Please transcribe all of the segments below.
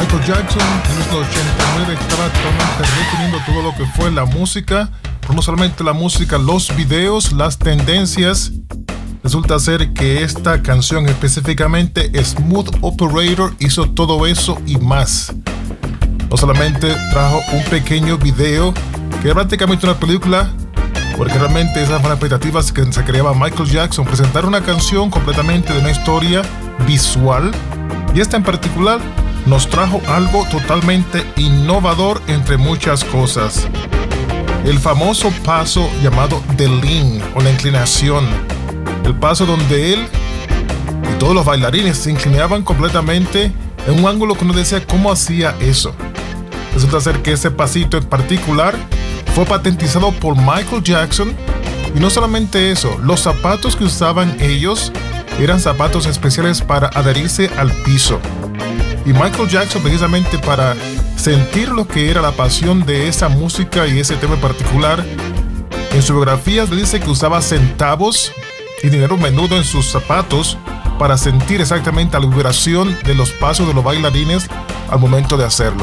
Michael Jackson en los 89 estaba totalmente reteniendo todo lo que fue la música, pero no solamente la música, los videos, las tendencias. Resulta ser que esta canción específicamente, Smooth Operator, hizo todo eso y más. No solamente trajo un pequeño video, que era prácticamente una película, porque realmente esas fueron las expectativas que se creaba Michael Jackson, presentar una canción completamente de una historia visual, y esta en particular nos trajo algo totalmente innovador entre muchas cosas. El famoso paso llamado The Lean, o la inclinación. El paso donde él y todos los bailarines se inclinaban completamente en un ángulo que uno decía cómo hacía eso. Resulta ser que ese pasito en particular fue patentizado por Michael Jackson, y no solamente eso, los zapatos que usaban ellos eran zapatos especiales para adherirse al piso. Y Michael Jackson, precisamente para sentir lo que era la pasión de esa música y ese tema en particular, en su biografía le dice que usaba centavos y dinero menudo en sus zapatos para sentir exactamente la vibración de los pasos de los bailarines al momento de hacerlo.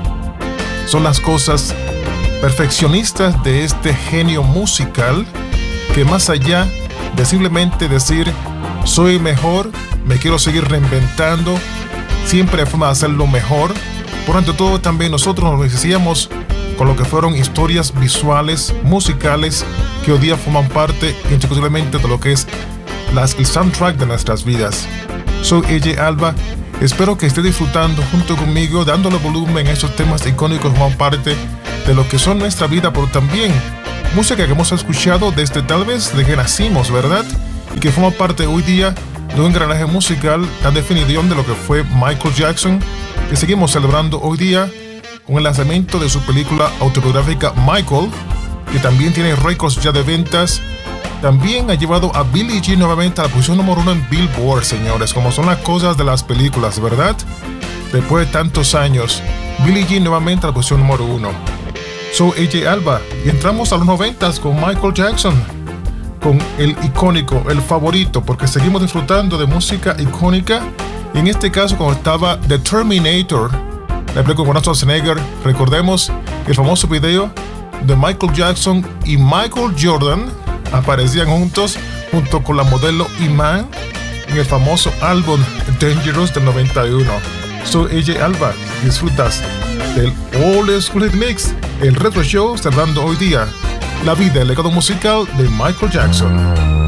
Son las cosas perfeccionistas de este genio musical, que más allá de simplemente decir soy mejor, me quiero seguir reinventando, siempre hay forma de hacerlo mejor. Por ante todo, también nosotros nos beneficiamos con lo que fueron historias visuales, musicales, que hoy día forman parte indiscutiblemente de lo que es el soundtrack de nuestras vidas. Soy AJ Alba, espero que esté disfrutando junto conmigo, dándole volumen a estos temas icónicos que forman parte de lo que son nuestra vida, pero también música que hemos escuchado desde tal vez de que nacimos, ¿verdad? Y que forma parte hoy día de un engranaje musical, la definición de lo que fue Michael Jackson, que seguimos celebrando hoy día con el lanzamiento de su película autobiográfica Michael, que también tiene récords ya de ventas. También ha llevado a Billie Jean nuevamente a la posición número 1 en Billboard, señores, como son las cosas de las películas, ¿verdad? Después de tantos años, Billie Jean nuevamente a la posición número 1. Soy AJ Alba y entramos a los 90s con Michael Jackson, con el icónico, el favorito, porque seguimos disfrutando de música icónica. Y en este caso, cuando estaba The Terminator, la película con Arnold Schwarzenegger, recordemos el famoso video de Michael Jackson y Michael Jordan aparecían juntos, junto con la modelo Iman, en el famoso álbum Dangerous del 91. Soy AJ Alba y disfrutas del Old School Hit Mix, el retro show celebrando hoy día la vida y el legado musical de Michael Jackson.